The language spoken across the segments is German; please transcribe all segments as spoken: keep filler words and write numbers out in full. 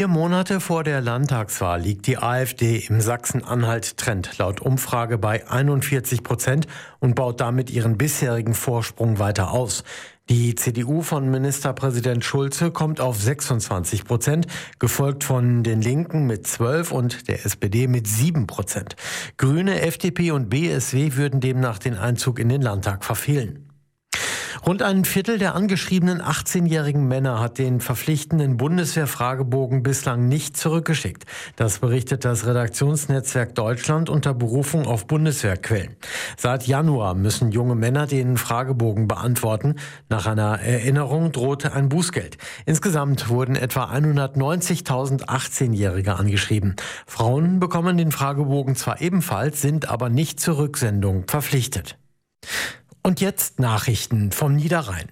Vier Monate vor der Landtagswahl liegt die AfD im Sachsen-Anhalt-Trend laut Umfrage bei einundvierzig Prozent und baut damit ihren bisherigen Vorsprung weiter aus. Die C D U von Ministerpräsident Schulze kommt auf sechsundzwanzig Prozent, gefolgt von den Linken mit zwölf und der S P D mit sieben Prozent. Grüne, F D P und B S W würden demnach den Einzug in den Landtag verfehlen. Rund ein Viertel der angeschriebenen achtzehnjährigen Männer hat den verpflichtenden Bundeswehr-Fragebogen bislang nicht zurückgeschickt. Das berichtet das Redaktionsnetzwerk Deutschland unter Berufung auf Bundeswehrquellen. Seit Januar müssen junge Männer den Fragebogen beantworten. Nach einer Erinnerung drohte ein Bußgeld. Insgesamt wurden etwa hundertneunzigtausend achtzehnjährige angeschrieben. Frauen bekommen den Fragebogen zwar ebenfalls, sind aber nicht zur Rücksendung verpflichtet. Und jetzt Nachrichten vom Niederrhein.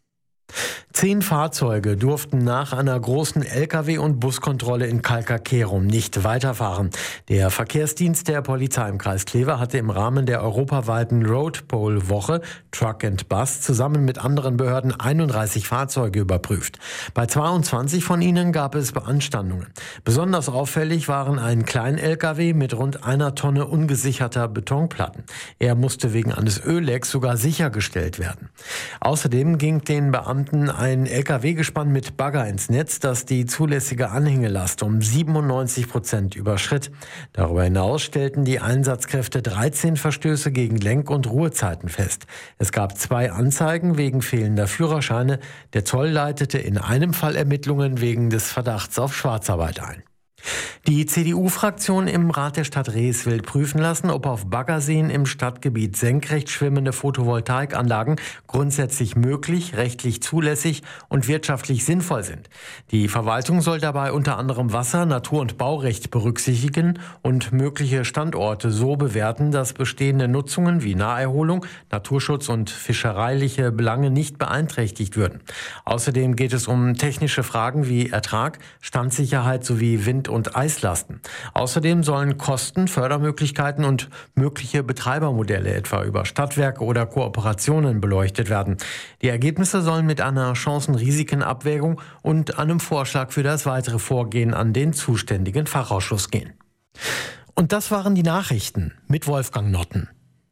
Zehn Fahrzeuge durften nach einer großen L K W- und Buskontrolle in Kalka-Kerum nicht weiterfahren. Der Verkehrsdienst der Polizei im Kreis Kleve hatte im Rahmen der europaweiten Roadpol-Woche Truck and Bus zusammen mit anderen Behörden einunddreißig Fahrzeuge überprüft. Bei zweiundzwanzig von ihnen gab es Beanstandungen. Besonders auffällig waren ein Klein-L K W mit rund einer Tonne ungesicherter Betonplatten. Er musste wegen eines Öllecks sogar sichergestellt werden. Außerdem ging den Beamten ein L K W-Gespann mit Bagger ins Netz, das die zulässige Anhängelast um siebenundneunzig Prozent überschritt. Darüber hinaus stellten die Einsatzkräfte dreizehn Verstöße gegen Lenk- und Ruhezeiten fest. Es gab zwei Anzeigen wegen fehlender Führerscheine. Der Zoll leitete in einem Fall Ermittlungen wegen des Verdachts auf Schwarzarbeit ein. Die C D U-Fraktion im Rat der Stadt Rees will prüfen lassen, ob auf Baggerseen im Stadtgebiet senkrecht schwimmende Photovoltaikanlagen grundsätzlich möglich, rechtlich zulässig und wirtschaftlich sinnvoll sind. Die Verwaltung soll dabei unter anderem Wasser-, Natur- und Baurecht berücksichtigen und mögliche Standorte so bewerten, dass bestehende Nutzungen wie Naherholung, Naturschutz und fischereiliche Belange nicht beeinträchtigt würden. Außerdem geht es um technische Fragen wie Ertrag, Standsicherheit sowie Wind- und Eislasten. Außerdem sollen Kosten, Fördermöglichkeiten und mögliche Betreibermodelle etwa über Stadtwerke oder Kooperationen beleuchtet werden. Die Ergebnisse sollen mit einer Chancen-Risiken-Abwägung und einem Vorschlag für das weitere Vorgehen an den zuständigen Fachausschuss gehen. Und das waren die Nachrichten mit Wolfgang Notten.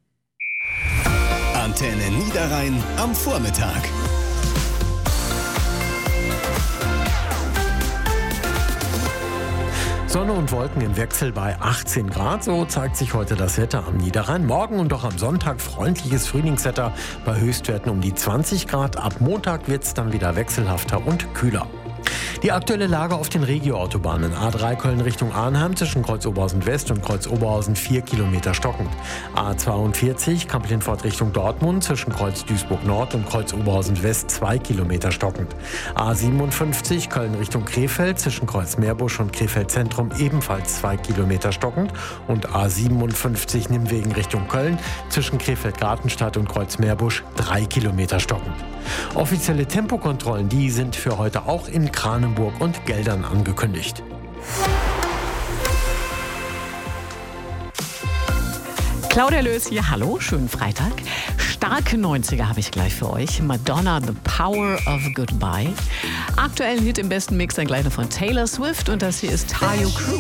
Antenne Niederrhein am Vormittag. Sonne und Wolken im Wechsel bei achtzehn Grad. So zeigt sich heute das Wetter am Niederrhein. Morgen und auch am Sonntag freundliches Frühlingswetter bei Höchstwerten um die zwanzig Grad. Ab Montag wird es dann wieder wechselhafter und kühler. Die aktuelle Lage auf den Regioautobahnen. A drei Köln Richtung Arnheim zwischen Kreuz Oberhausen West und Kreuz Oberhausen vier Kilometer stockend. A zweiundvierzig Kamp-Lindfort Richtung Dortmund zwischen Kreuz Duisburg Nord und Kreuz Oberhausen West zwei Kilometer stockend. A siebenundfünfzig Köln Richtung Krefeld zwischen Kreuz Meerbusch und Krefeld Zentrum ebenfalls zwei Kilometer stockend. Und A siebenundfünfzig Nimwegen Richtung Köln zwischen Krefeld Gartenstadt und Kreuz Meerbusch drei Kilometer stockend. Offizielle Tempokontrollen, die sind für heute auch in Kranenburg und Geldern angekündigt. Claudia Löß hier, hallo, schönen Freitag. Starke neunziger habe ich gleich für euch. Madonna, The Power of Goodbye. Aktuellen Hit im besten Mix dann gleich noch von Taylor Swift und das hier ist Tayo Cruz.